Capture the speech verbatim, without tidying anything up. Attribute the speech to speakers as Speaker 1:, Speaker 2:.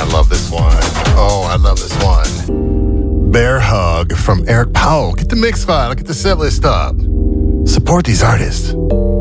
Speaker 1: I love this one. Oh, I love this one. Bear Hug from Eric Powell. Get the mix file. Get the set list up. Support these artists.